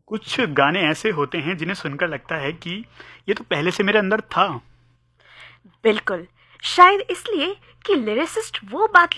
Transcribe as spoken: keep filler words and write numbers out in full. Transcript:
कुछ गाने ऐसे होते हैं जिन्हें सुनकर लगता है कि ये तो पहले से मेरे अंदर था। बिल्कुल, शायद इसलिए कि लिरिसिस्ट वो बात